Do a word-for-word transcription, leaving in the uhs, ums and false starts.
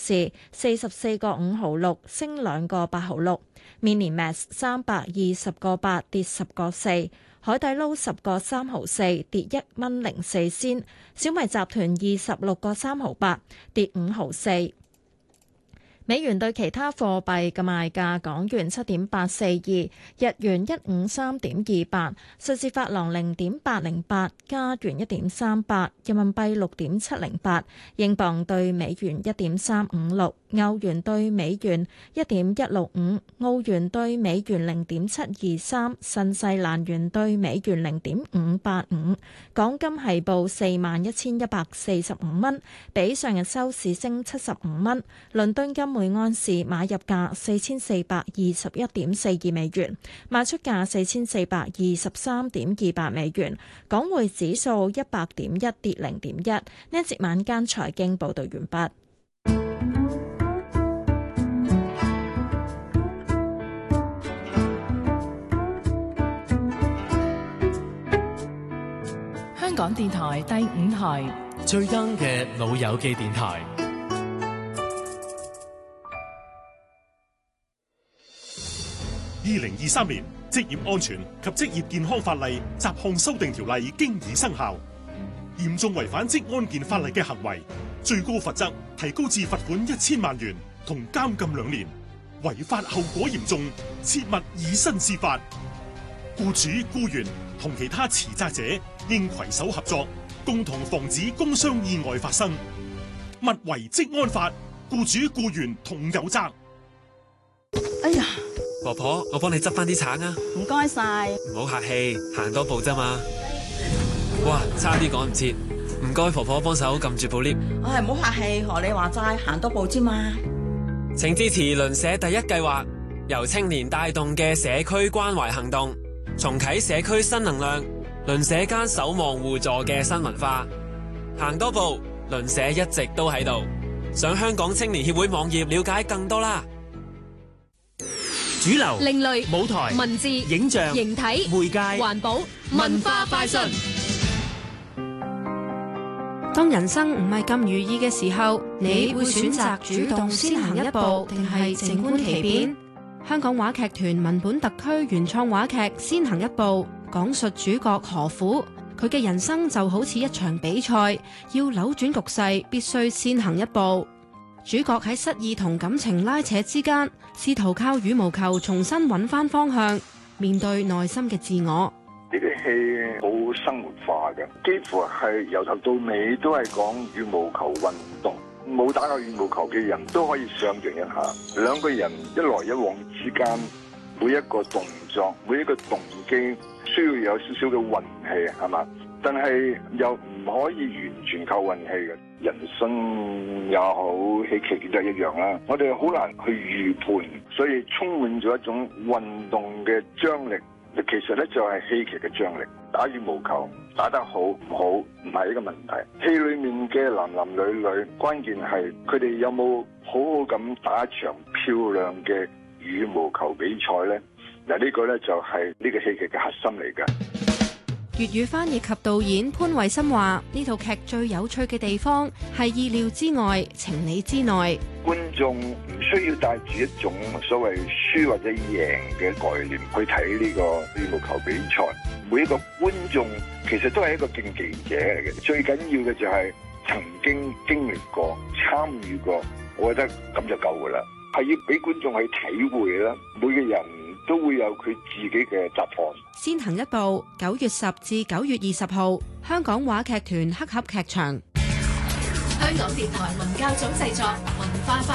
士四十四個五毫六，升兩個八毫六。Mini Max 三百二十個八，跌十個四。海底撈十個三毫四，跌一蚊零四仙。小米集團二十六個三毫八，跌五毫四。美元對其他貨幣嘅賣價：港元七點八四二，日元一五三點二八，瑞士法郎零點八零八，加元一點三八，人民幣六點七零八，英鎊對美元一點三五六，歐元對美元一點一六五，澳元對美元零點七二三，新西蘭元對美元零點五八五。港金係報四萬一千一百四十五蚊，比上日收市升七十五蚊。倫敦金每安士買入價四千四百二十一點四二美元，賣出價四千四百二十三點二八美元。港匯指數一百點一，跌零點一。呢一節晚間財經報道完畢。 香港電台第五台最 young 嘅老友記電台。 二零二三年職業安全及職業健康法例雜項修訂條例經已生效，嚴重違反職安健法例嘅行為，最高罰則提高至罰款一千萬元同監禁兩年，違法後果嚴重，切勿以身試法。僱主、僱員同其他持責者應攜手合作，共同防止工傷意外發生。勿違職安法，僱主僱員同有責。 哎呀， 婆婆，我幫你執翻啲橙啊！ 唔該晒， 唔好客氣，行多步啫嘛。哇，差啲趕唔切，唔該婆婆幫手撳住部 lift。 唉，唔好客氣，學你話齋，行多步啫嘛。 請支持鄰舍第一計劃，由青年帶動嘅社區關懷行動，重啟社區新能量，鄰舍間守望互助嘅新文化。行多步，鄰舍一直都喺度。上香港青年協會網頁了解更多啦。 主流、 另類、 舞台、 文字、 影像、 形體、 媒介、 環保、文化快訊。 當人生唔係咁如意嘅時候，你會選擇主動先行一步，定係靜觀其變？香港話劇團文本特區原創話劇《先行一步》，講述主角何苦，佢嘅人生就好似一場比賽，要扭轉局勢，必須先行一步。主角喺失意同感情拉扯之間，試圖靠羽毛球重新揾翻方向，面對內心嘅自我。 呢個戲好生活化嘅，幾乎係由頭到尾都係講羽毛球運動。冇打過羽毛球嘅人都可以想象一下，兩個人一來一往之間，每一個動作、每一個動機，需要有少少嘅運氣，係嘛？但係又唔可以完全靠運氣嘅。人生也好，戲劇都係一樣啦。我哋好難去預判，所以充滿咗一種運動嘅張力。其實咧就係戲劇嘅張力。打羽毛球打得好唔好唔係一個問題，戲裏面嘅男男女女，關鍵係佢哋有冇好好咁打一場漂亮嘅羽毛球比賽呢？嗱，呢個呢就係呢個戲劇嘅核心嚟㗎。 粵語翻譯及導演潘惠森話：呢套劇最有趣嘅地方係意料之外、情理之內。 觀眾唔需要帶住一種所謂輸或者贏嘅概念去睇呢個羽毛球比賽。每一個觀眾其實都係一個競技者嚟嘅，最緊要嘅就係曾經經歷過、參與過，我覺得咁就夠噶啦。係要俾觀眾去體會啦，每個人都會有佢自己嘅答案。 先行一步，九月十至九月二十號，香港話劇團黑盒劇場。 香港電台文教組製作，文化